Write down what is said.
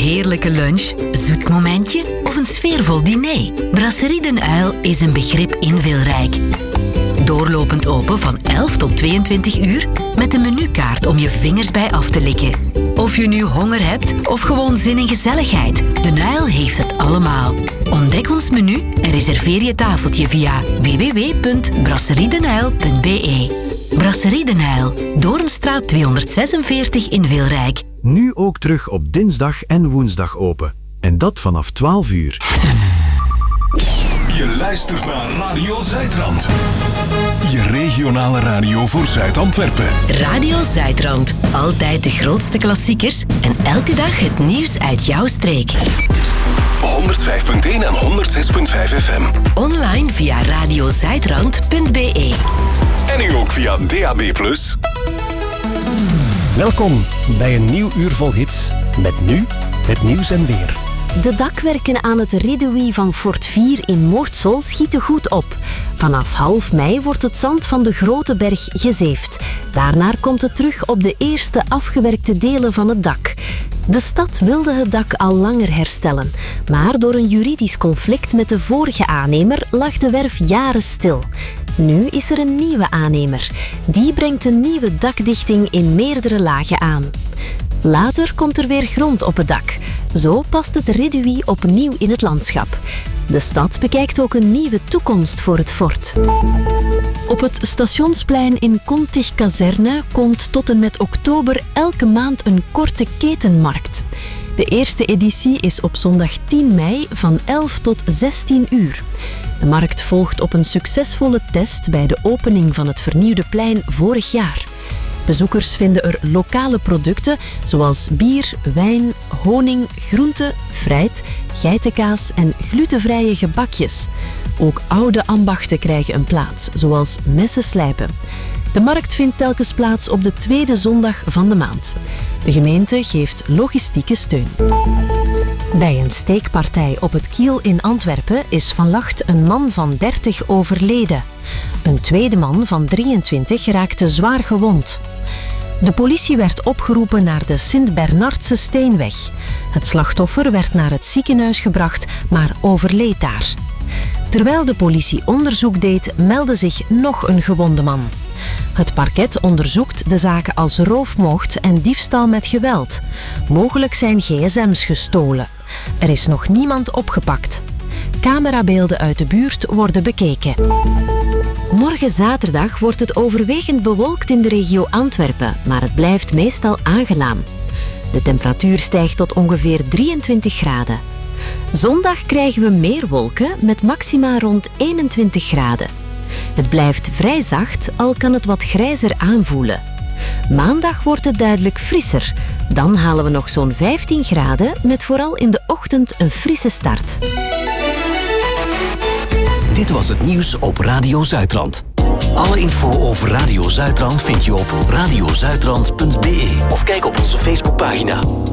heerlijke lunch, zoet momentje of een sfeervol diner? Brasserie Den Uil is een begrip in Wilrijk. Doorlopend open van 11 tot 22 uur met een menukaart om je vingers bij af te likken. Of je nu honger hebt of gewoon zin in gezelligheid, Den Uil heeft het allemaal. Ontdek ons menu en reserveer je tafeltje via www.brasseriedenuil.be. Brasserie Den Uil, Doornstraat 246 in Wilrijk. Nu ook terug op dinsdag en woensdag open. En dat vanaf 12 uur. Je luistert naar Radio Zuidrand. Je regionale radio voor Zuid-Antwerpen. Radio Zuidrand. Altijd de grootste klassiekers en elke dag het nieuws uit jouw streek. 105.1 en 106.5 FM. Online via radiozuidrand.be. En nu ook via DAB+. Welkom bij een nieuw uur vol hits. Met nu het nieuws en weer. De dakwerken aan het Redouis van Fort 4 in Moortsel schieten goed op. Vanaf half mei wordt het zand van de Grote Berg gezeefd. Daarna komt het terug op de eerste afgewerkte delen van het dak. De stad wilde het dak al langer herstellen, maar door een juridisch conflict met de vorige aannemer lag de werf jaren stil. Nu is er een nieuwe aannemer. Die brengt een nieuwe dakdichting in meerdere lagen aan. Later komt er weer grond op het dak. Zo past het Redouis opnieuw in het landschap. De stad bekijkt ook een nieuwe toekomst voor het fort. Op het Stationsplein in Contig-Kazerne komt tot en met oktober elke maand een korte ketenmarkt. De eerste editie is op zondag 10 mei van 11 tot 16 uur. De markt volgt op een succesvolle test bij de opening van het vernieuwde plein vorig jaar. Bezoekers vinden er lokale producten zoals bier, wijn, honing, groenten, fruit, geitenkaas en glutenvrije gebakjes. Ook oude ambachten krijgen een plaats, zoals messen slijpen. De markt vindt telkens plaats op de tweede zondag van de maand. De gemeente geeft logistieke steun. Bij een steekpartij op het Kiel in Antwerpen is vannacht een man van 30 overleden. Een tweede man van 23 raakte zwaar gewond. De politie werd opgeroepen naar de Sint-Bernardse Steenweg. Het slachtoffer werd naar het ziekenhuis gebracht, maar overleed daar. Terwijl de politie onderzoek deed, meldde zich nog een gewonde man. Het parket onderzoekt de zaken als roofmoord en diefstal met geweld. Mogelijk zijn gsm's gestolen. Er is nog niemand opgepakt. Camerabeelden uit de buurt worden bekeken. Morgen zaterdag wordt het overwegend bewolkt in de regio Antwerpen, maar het blijft meestal aangenaam. De temperatuur stijgt tot ongeveer 23 graden. Zondag krijgen we meer wolken met maxima rond 21 graden. Het blijft vrij zacht, al kan het wat grijzer aanvoelen. Maandag wordt het duidelijk frisser. Dan halen we nog zo'n 15 graden, met vooral in de ochtend een frisse start. Dit was het nieuws op Radio Zuidrand. Alle info over Radio Zuidrand vind je op radiozuidrand.be of kijk op onze Facebookpagina.